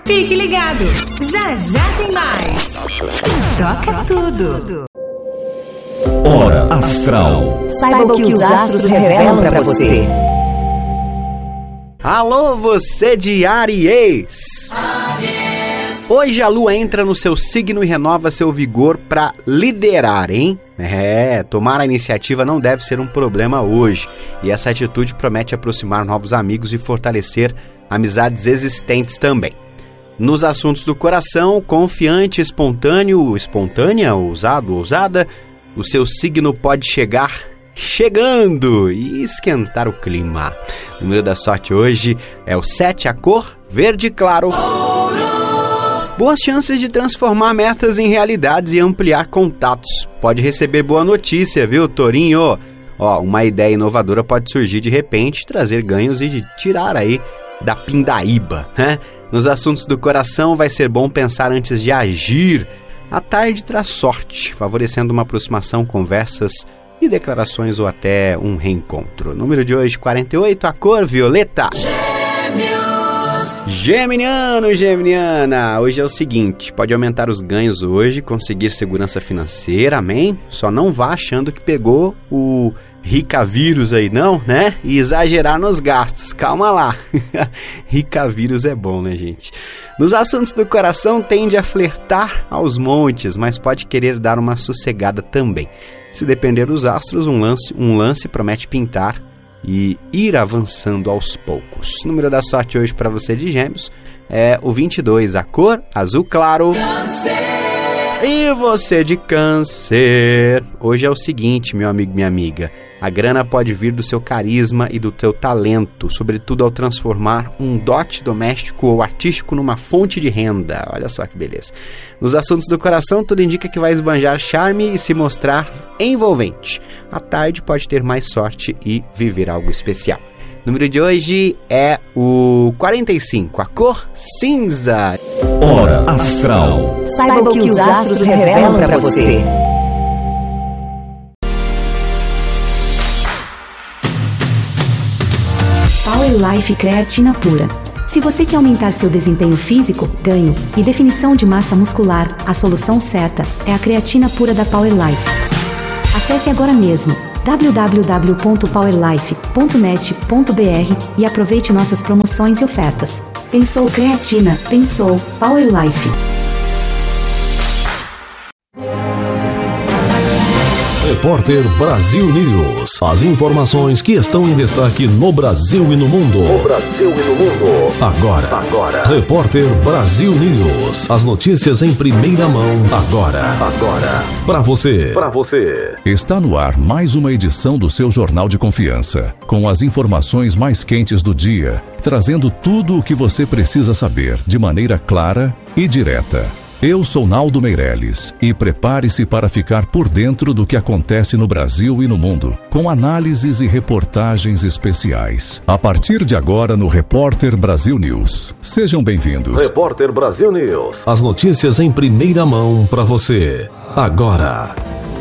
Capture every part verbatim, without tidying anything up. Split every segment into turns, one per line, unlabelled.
Fique ligado, já já tem mais. Toca tudo.
Hora Astral.
Saiba o que os astros revelam pra você.
Alô, você de Áries! Hoje a lua entra no seu signo e renova seu vigor para liderar, hein? É, tomar a iniciativa não deve ser um problema hoje. E essa atitude promete aproximar novos amigos e fortalecer amizades existentes também. Nos assuntos do coração, confiante, espontâneo, espontânea, ousado, ousada, o seu signo pode chegar chegando e esquentar o clima. O número da sorte hoje é o sete, a cor verde claro. Boas chances de transformar metas em realidades e ampliar contatos. Pode receber boa notícia, viu, Tourinho? Ó, uma ideia inovadora pode surgir de repente, trazer ganhos e de tirar aí da pindaíba, né? Nos assuntos do coração vai ser bom pensar antes de agir. A tarde traz sorte, favorecendo uma aproximação, conversas e declarações ou até um reencontro. Número de hoje, quarenta e oito, a cor violeta. Geminiano, Geminiana, hoje é o seguinte, pode aumentar os ganhos hoje, conseguir segurança financeira, amém? Só não vá achando que pegou o rica vírus aí não, né? E exagerar nos gastos, calma lá. Rica vírus é bom, né, gente? Nos assuntos do coração tende a flertar aos montes, mas pode querer dar uma sossegada também. Se depender dos astros, um lance, um lance promete pintar e ir avançando aos poucos. O número da sorte hoje para você de Gêmeos é o vinte e dois, a cor azul claro. Câncer. E você de Câncer, hoje é o seguinte, meu amigo, minha amiga, a grana pode vir do seu carisma e do teu talento, sobretudo ao transformar um dote doméstico ou artístico numa fonte de renda. Olha só que beleza. Nos assuntos do coração, tudo indica que vai esbanjar charme e se mostrar envolvente. À tarde pode ter mais sorte e viver algo especial. O número de hoje é o quarenta e cinco, a cor cinza.
Hora Astral.
Saiba o que os astros revelam pra você.
Power Life Creatina Pura. Se você quer aumentar seu desempenho físico, ganho e definição de massa muscular, a solução certa é a creatina pura da Power Life. Acesse agora mesmo w w w ponto power life ponto net ponto b r e aproveite nossas promoções e ofertas. Pensou creatina, pensou Power Life.
Repórter Brasil News. As informações que estão em destaque no Brasil e no mundo. No Brasil e no mundo. Agora. Agora. Repórter Brasil News. As notícias em primeira mão. Agora. Agora. Para você. Para você. Está no ar mais uma edição do seu Jornal de Confiança. Com as informações mais quentes do dia. Trazendo tudo o que você precisa saber de maneira clara e direta. Eu sou Naldo Meirelles e prepare-se para ficar por dentro do que acontece no Brasil e no mundo, com análises e reportagens especiais. A partir de agora no Repórter Brasil News. Sejam bem-vindos. Repórter Brasil News. As notícias em primeira mão para você. Agora.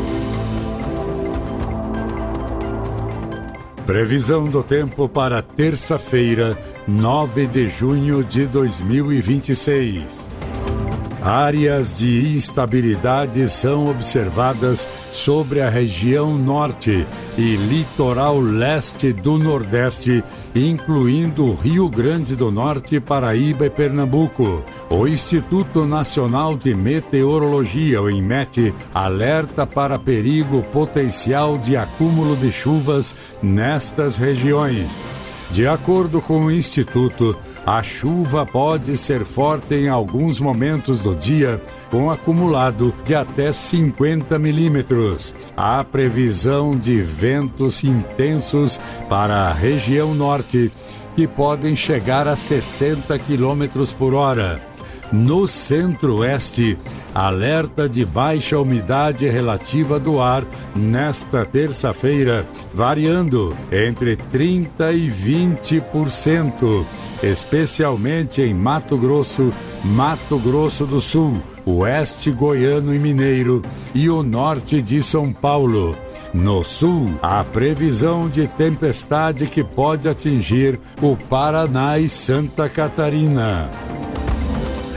Previsão do tempo para terça-feira, nove de junho de dois mil e vinte e seis. Áreas de instabilidade são observadas sobre a região norte e litoral leste do Nordeste, incluindo Rio Grande do Norte, Paraíba e Pernambuco. O Instituto Nacional de Meteorologia, o INMET, alerta para perigo potencial de acúmulo de chuvas nestas regiões. De acordo com o Instituto, a chuva pode ser forte em alguns momentos do dia, com acumulado de até cinquenta milímetros. Há previsão de ventos intensos para a região norte, que podem chegar a sessenta quilômetros por hora. No centro-oeste, alerta de baixa umidade relativa do ar nesta terça-feira, variando entre trinta por cento e vinte por cento, especialmente em Mato Grosso, Mato Grosso do Sul, oeste goiano e mineiro e o norte de São Paulo. No sul, há previsão de tempestade que pode atingir o Paraná e Santa Catarina.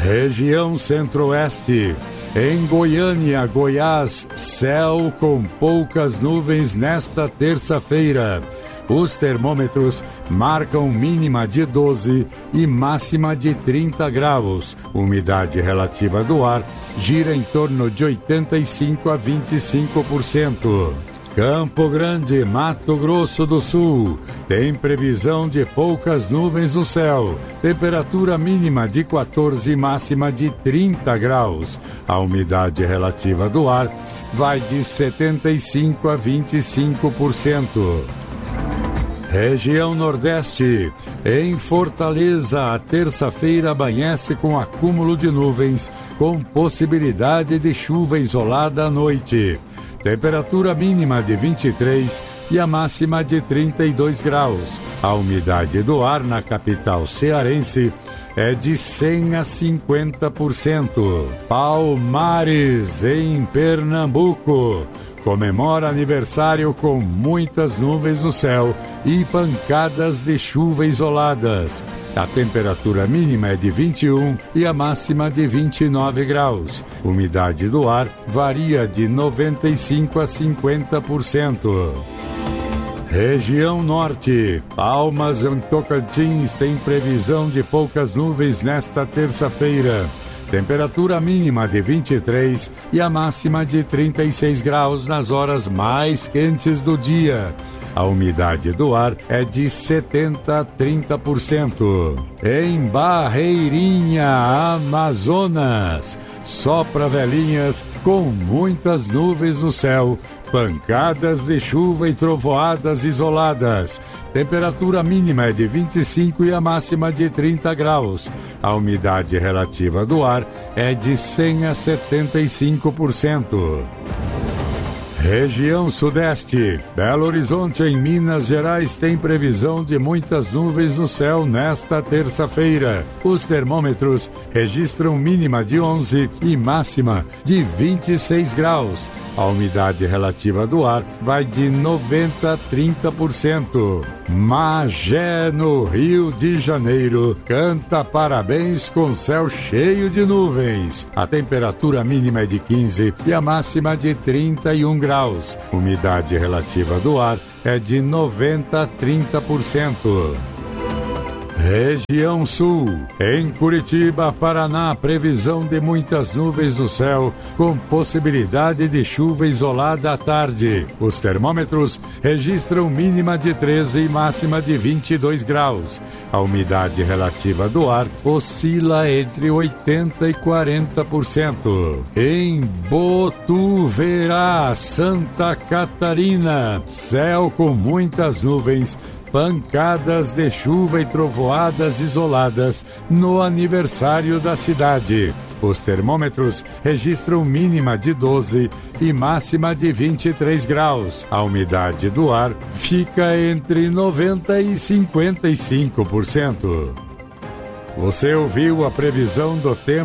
Região Centro-Oeste. Em Goiânia, Goiás, céu com poucas nuvens nesta terça-feira. Os termômetros marcam mínima de doze e máxima de trinta graus. Umidade relativa do ar gira em torno de oitenta e cinco a vinte e cinco por cento. Campo Grande, Mato Grosso do Sul. Tem previsão de poucas nuvens no céu. Temperatura mínima de quatorze e máxima de trinta graus. A umidade relativa do ar vai de setenta e cinco a vinte e cinco por cento. Região Nordeste. Em Fortaleza, a terça-feira amanhece com acúmulo de nuvens, com possibilidade de chuva isolada à noite. Temperatura mínima de vinte e três e a máxima de trinta e dois graus. A umidade do ar na capital cearense é de cem a cinquenta por cento. Palmares, em Pernambuco. Comemora aniversário com muitas nuvens no céu e pancadas de chuva isoladas. A temperatura mínima é de vinte e um e a máxima de vinte e nove graus. Umidade do ar varia de noventa e cinco a cinquenta por cento. Região Norte. Palmas em Tocantins tem previsão de poucas nuvens nesta terça-feira. Temperatura mínima de vinte e três e a máxima de trinta e seis graus nas horas mais quentes do dia. A umidade do ar é de setenta a trinta por cento. Em Barreirinha, Amazonas. Sopra velhinhas com muitas nuvens no céu, pancadas de chuva e trovoadas isoladas. Temperatura mínima é de vinte e cinco e a máxima de trinta graus. A umidade relativa do ar é de cem a setenta e cinco por cento. Região Sudeste. Belo Horizonte, em Minas Gerais, tem previsão de muitas nuvens no céu nesta terça-feira. Os termômetros registram mínima de onze e máxima de vinte e seis graus. A umidade relativa do ar vai de noventa a trinta por cento. Magé, no Rio de Janeiro, canta parabéns com céu cheio de nuvens. A temperatura mínima é de quinze e a máxima de trinta e um graus. Umidade relativa do ar é de noventa a trinta por cento. Região Sul. Em Curitiba, Paraná, previsão de muitas nuvens no céu, com possibilidade de chuva isolada à tarde. Os termômetros registram mínima de treze e máxima de vinte e dois graus. A umidade relativa do ar oscila entre oitenta e quarenta por cento. Em Botuverá, Santa Catarina, céu com muitas nuvens, pancadas de chuva e trovoadas isoladas no aniversário da cidade. Os termômetros registram mínima de doze e máxima de vinte e três graus. A umidade do ar fica entre noventa e cinquenta e cinco por cento. Você ouviu a previsão do tempo